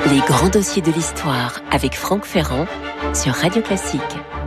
Les grands dossiers de l'histoire avec Franck Ferrand sur Radio Classique.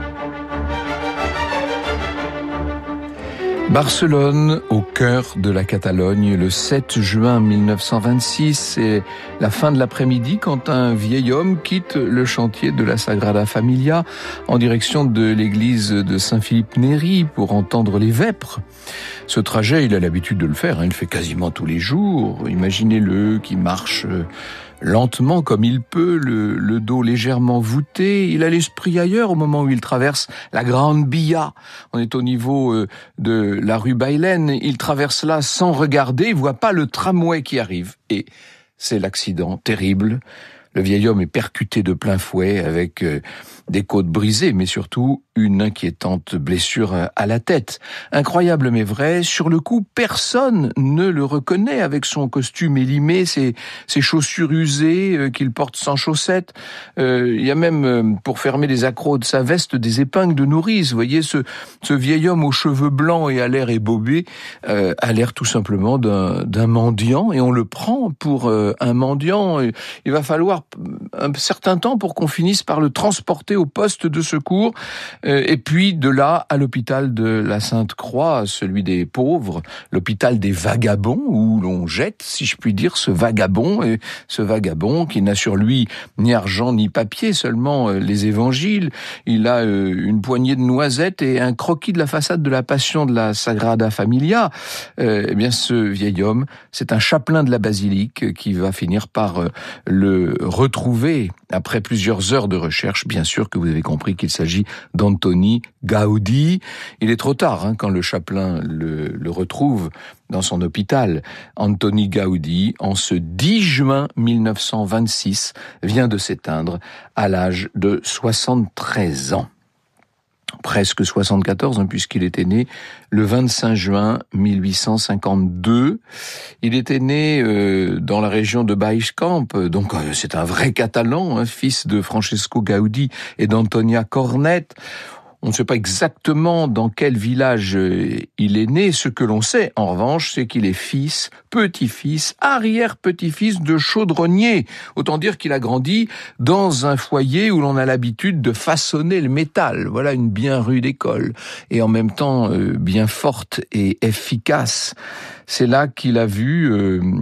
Barcelone, au cœur de la Catalogne, le 7 juin 1926, c'est la fin de l'après-midi quand un vieil homme quitte le chantier de la Sagrada Familia en direction de l'église de Saint-Philippe Néri pour entendre les vêpres. Ce trajet, il a l'habitude de le faire, il le fait quasiment tous les jours. Imaginez-le qui marche lentement comme il peut, le dos légèrement voûté. Il a l'esprit ailleurs au moment où il traverse la Grande Via. On est au niveau de la rue Bailène. Il traverse là sans regarder, il voit pas le tramway qui arrive. Et c'est l'accident terrible. Le vieil homme est percuté de plein fouet avec des côtes brisées, mais surtout une inquiétante blessure à la tête. Incroyable mais vrai, sur le coup, personne ne le reconnaît avec son costume élimé, ses chaussures usées qu'il porte sans chaussettes. Il y a même, pour fermer les accrocs de sa veste, des épingles de nourrice. Vous voyez, ce vieil homme aux cheveux blancs et à l'air ébobé a l'air tout simplement d'un mendiant, et on le prend pour un mendiant. Il va falloir un certain temps pour qu'on finisse par le transporter au poste de secours, et puis de là à l'hôpital de la Sainte-Croix, celui des pauvres, l'hôpital des vagabonds, où l'on jette, si je puis dire, ce vagabond qui n'a sur lui ni argent ni papier, seulement les évangiles. Il a une poignée de noisettes et un croquis de la façade de la Passion de la Sagrada Familia. Eh bien, ce vieil homme, c'est un chapelain de la basilique qui va finir par le retrouver après plusieurs heures de recherche. Bien sûr que vous avez compris qu'il s'agit d'Antoni Gaudí. Il est trop tard quand le chapelain le retrouve dans son hôpital. Antoni Gaudí, en ce 10 juin 1926, vient de s'éteindre à l'âge de 73 ans. Presque 74, puisqu'il était né le 25 juin 1852. Il était né dans la région de Baix-Camp, donc c'est un vrai Catalan, fils de Francesco Gaudí et d'Antonia Cornet. On ne sait pas exactement dans quel village il est né. Ce que l'on sait, en revanche, c'est qu'il est fils, petit-fils, arrière-petit-fils de chaudronnier. Autant dire qu'il a grandi dans un foyer où l'on a l'habitude de façonner le métal. Voilà une bien rude école. Et en même temps, bien forte et efficace. C'est là qu'il a vu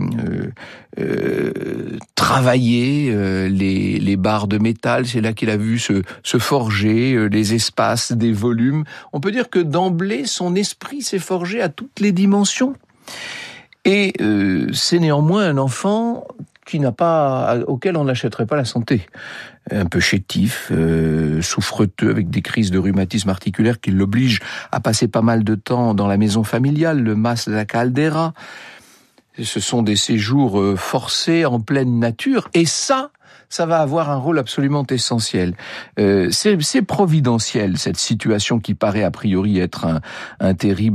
travailler les barres de métal. C'est là qu'il a vu se forger les espaces, des volumes. On peut dire que d'emblée, son esprit s'est forgé à toutes les dimensions. Et c'est néanmoins un enfant auquel on n'achèterait pas la santé. Un peu chétif, souffreteux, avec des crises de rhumatisme articulaire qui l'obligent à passer pas mal de temps dans la maison familiale, le Mas de la Caldera. Ce sont des séjours forcés en pleine nature, et ça va avoir un rôle absolument essentiel. C'est providentiel, cette situation qui paraît a priori être un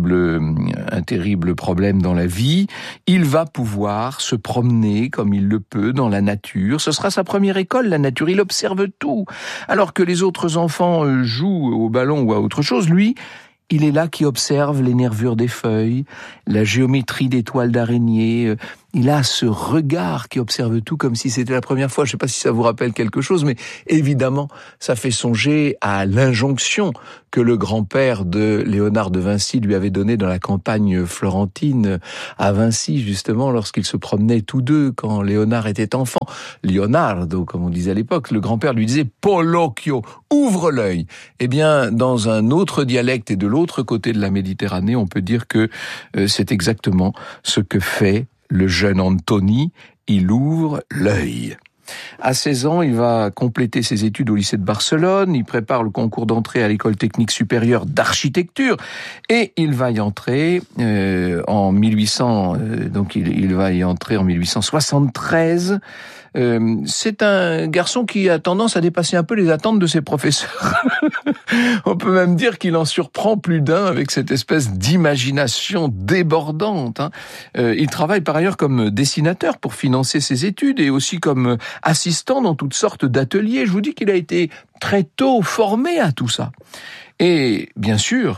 terrible problème dans la vie. Il va pouvoir se promener comme il le peut dans la nature. Ce sera sa première école, la nature. Il observe tout. Alors que les autres enfants jouent au ballon ou à autre chose, lui, il est là qui observe les nervures des feuilles, la géométrie des toiles d'araignée. Il a ce regard qui observe tout comme si c'était la première fois. Je ne sais pas si ça vous rappelle quelque chose, mais évidemment, ça fait songer à l'injonction que le grand-père de Léonard de Vinci lui avait donnée dans la campagne florentine à Vinci, justement, lorsqu'ils se promenaient tous deux quand Léonard était enfant. Leonardo, comme on disait à l'époque, le grand-père lui disait « Polocchio, ouvre l'œil ». Eh bien, dans un autre dialecte et de l'autre côté de la Méditerranée, on peut dire que c'est exactement ce que fait le jeune Antoni. Il ouvre l'œil. À 16 ans, il va compléter ses études au lycée de Barcelone, il prépare le concours d'entrée à l'école technique supérieure d'architecture, et il va y entrer en 1800, donc il va y entrer en 1873. C'est un garçon qui a tendance à dépasser un peu les attentes de ses professeurs. On peut même dire qu'il en surprend plus d'un avec cette espèce d'imagination débordante. Il travaille par ailleurs comme dessinateur pour financer ses études et aussi comme assistant dans toutes sortes d'ateliers. Je vous dis qu'il a été très tôt formé à tout ça. Et bien sûr,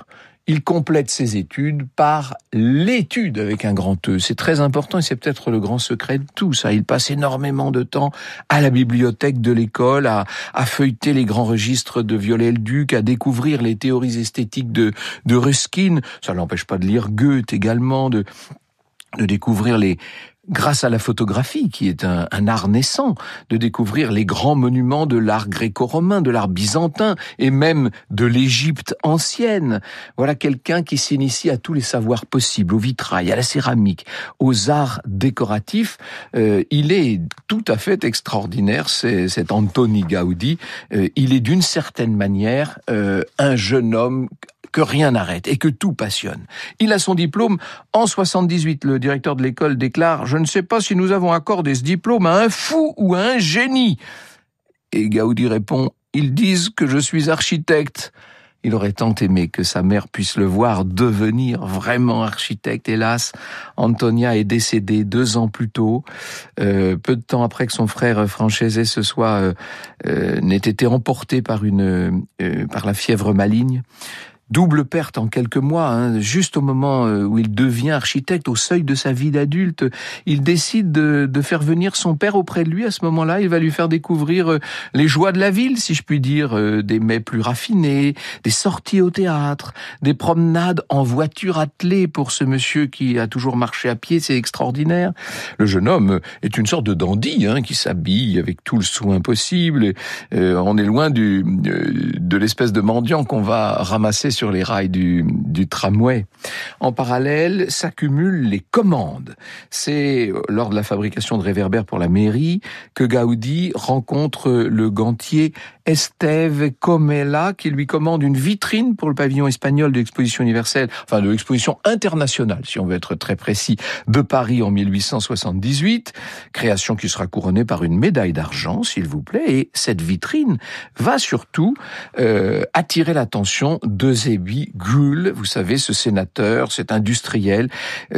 il complète ses études par l'étude avec un grand E. C'est très important et c'est peut-être le grand secret de tout ça. Il passe énormément de temps à la bibliothèque de l'école, à feuilleter les grands registres de Viollet-le-Duc, à découvrir les théories esthétiques de Ruskin. Ça n'empêche pas de lire Goethe également, de découvrir grâce à la photographie, qui est un art naissant, de découvrir les grands monuments de l'art gréco-romain, de l'art byzantin, et même de l'Égypte ancienne. Voilà quelqu'un qui s'initie à tous les savoirs possibles, au vitrail, à la céramique, aux arts décoratifs. Il est tout à fait extraordinaire, cet Antoni Gaudí. Il est d'une certaine manière un jeune homme que rien n'arrête et que tout passionne. Il a son diplôme en 78. Le directeur de l'école déclare « Je ne sais pas si nous avons accordé ce diplôme à un fou ou à un génie ». Et Gaudí répond « Ils disent que je suis architecte ». Il aurait tant aimé que sa mère puisse le voir devenir vraiment architecte. Hélas, Antonia est décédée 2 ans plus tôt, peu de temps après que son frère Francese n'ait été emporté par la fièvre maligne. Double perte en quelques mois, juste au moment où il devient architecte, au seuil de sa vie d'adulte. Il décide de faire venir son père auprès de lui. À ce moment-là, il va lui faire découvrir les joies de la ville, si je puis dire, des mets plus raffinés, des sorties au théâtre, des promenades en voiture attelée pour ce monsieur qui a toujours marché à pied, c'est extraordinaire. Le jeune homme est une sorte de dandy, qui s'habille avec tout le soin possible. On est loin de l'espèce de mendiant qu'on va ramasser sur les rails du tramway. En parallèle, s'accumulent les commandes. C'est lors de la fabrication de réverbères pour la mairie que Gaudí rencontre le gantier Esteve Comella qui lui commande une vitrine pour le pavillon espagnol de l'exposition universelle, enfin de l'exposition internationale, si on veut être très précis, de Paris en 1878. Création qui sera couronnée par une médaille d'argent, s'il vous plaît. Et cette vitrine va surtout attirer l'attention de Zébi Gül, vous savez, ce sénateur, cet industriel.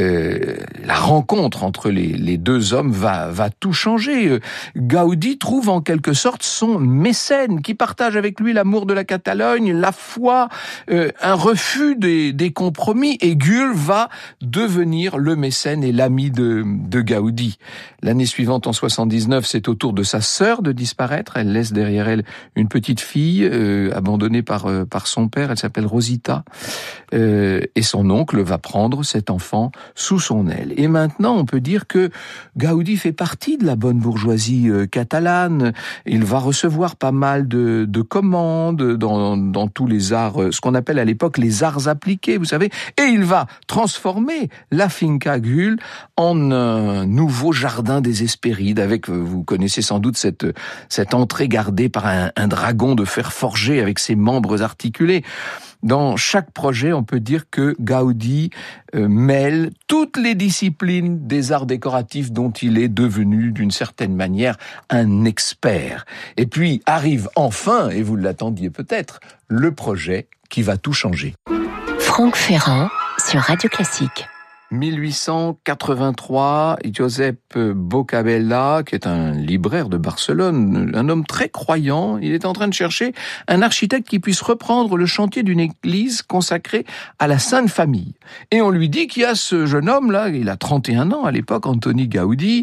La rencontre entre les deux hommes va tout changer. Gaudí trouve en quelque sorte son mécène qui partage avec lui l'amour de la Catalogne, la foi, un refus des compromis, et Gül va devenir le mécène et l'ami de Gaudí. L'année suivante, en 79, c'est au tour de sa sœur de disparaître. Elle laisse derrière elle une petite fille abandonnée par son père. Elle s'appelle Rosita. Et son oncle va prendre cet enfant sous son aile. Et maintenant, on peut dire que Gaudí fait partie de la bonne bourgeoisie catalane. Il va recevoir pas mal de commandes dans tous les arts, ce qu'on appelle à l'époque les arts appliqués, vous savez. Et il va transformer la Finca Gül en un nouveau jardin des Hespérides, avec, vous connaissez sans doute cette entrée gardée par un dragon de fer forgé avec ses membres articulés. Dans chaque projet, on peut dire que Gaudí mêle toutes les disciplines des arts décoratifs dont il est devenu, d'une certaine manière, un expert. Et puis arrive enfin, et vous l'attendiez peut-être, le projet qui va tout changer. Franck Ferrand sur Radio Classique. 1883, Josep Bocabella, qui est un libraire de Barcelone, un homme très croyant, il est en train de chercher un architecte qui puisse reprendre le chantier d'une église consacrée à la Sainte Famille. Et on lui dit qu'il y a ce jeune homme-là, il a 31 ans à l'époque, Antoni Gaudí,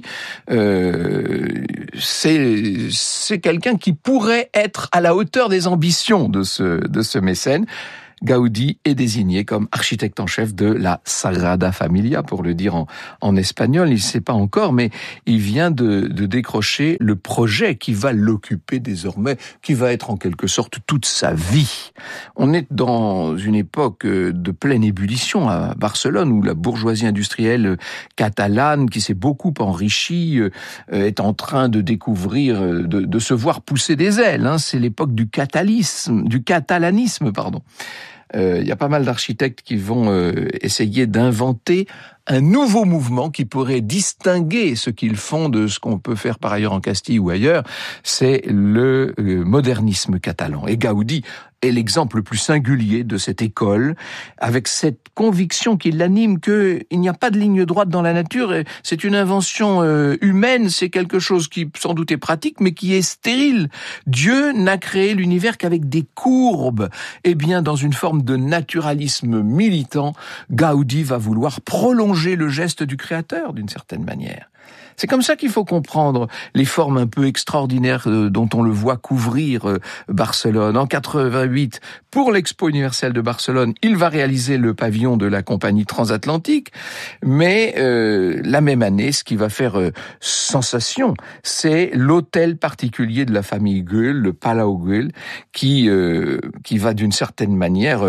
c'est quelqu'un qui pourrait être à la hauteur des ambitions de ce mécène. Gaudí est désigné comme architecte en chef de la Sagrada Familia, pour le dire en espagnol. Il ne sait pas encore, mais il vient de décrocher le projet qui va l'occuper désormais, qui va être en quelque sorte toute sa vie. On est dans une époque de pleine ébullition à Barcelone, où la bourgeoisie industrielle catalane, qui s'est beaucoup enrichie, est en train de découvrir, de se voir pousser des ailes. C'est l'époque du catalanisme. Il y a pas mal d'architectes qui vont essayer d'inventer un nouveau mouvement qui pourrait distinguer ce qu'ils font de ce qu'on peut faire par ailleurs en Castille ou ailleurs, c'est le modernisme catalan. Et Gaudi est l'exemple le plus singulier de cette école, avec cette conviction qui l'anime qu'il n'y a pas de ligne droite dans la nature, c'est une invention humaine, c'est quelque chose qui sans doute est pratique, mais qui est stérile. Dieu n'a créé l'univers qu'avec des courbes. Eh bien, dans une forme de naturalisme militant, Gaudi va vouloir prolonger le geste du Créateur, d'une certaine manière. C'est comme ça qu'il faut comprendre les formes un peu extraordinaires dont on le voit couvrir Barcelone. En 88, pour l'Expo universelle de Barcelone, il va réaliser le pavillon de la compagnie transatlantique. Mais la même année, ce qui va faire sensation, c'est l'hôtel particulier de la famille Güell, le Palau Güell, qui va d'une certaine manière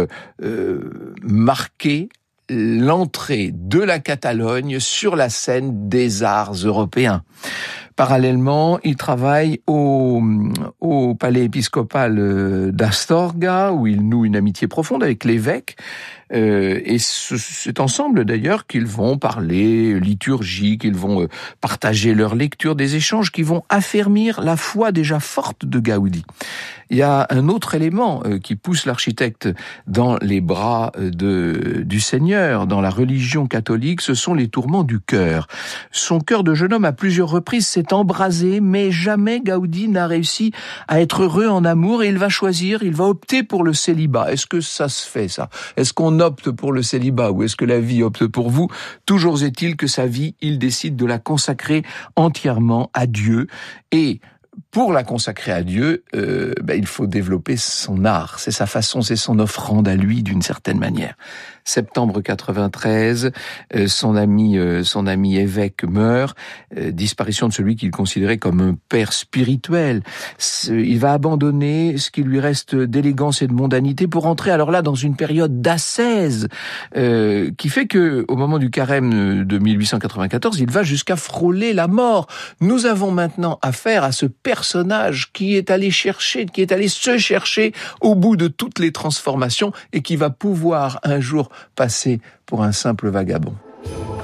marquer l'entrée de la Catalogne sur la scène des arts européens. Parallèlement, il travaille au palais épiscopal d'Astorga, où il noue une amitié profonde avec l'évêque. Et c'est ensemble d'ailleurs qu'ils vont parler liturgie, qu'ils vont partager leur lecture, des échanges qui vont affermir la foi déjà forte de Gaudi. Il y a un autre élément qui pousse l'architecte dans les bras du Seigneur, dans la religion catholique, ce sont les tourments du cœur. Son cœur de jeune homme à plusieurs reprises s'est embrasé, mais jamais Gaudi n'a réussi à être heureux en amour et il va opter pour le célibat. Est-ce que ça se fait, ça? Est-ce qu'on opte pour le célibat ou est-ce que la vie opte pour vous? Toujours est-il que sa vie, il décide de la consacrer entièrement à Dieu et pour la consacrer à Dieu, il faut développer son art. C'est sa façon, c'est son offrande à lui d'une certaine manière. Septembre 93, son ami évêque meurt, disparition de celui qu'il considérait comme un père spirituel. Il va abandonner ce qui lui reste d'élégance et de mondanité pour entrer alors là dans une période d'ascèse qui fait que au moment du carême de 1894, il va jusqu'à frôler la mort. Nous avons maintenant affaire à ce personnage qui est allé se chercher au bout de toutes les transformations et qui va pouvoir un jour passer pour un simple vagabond.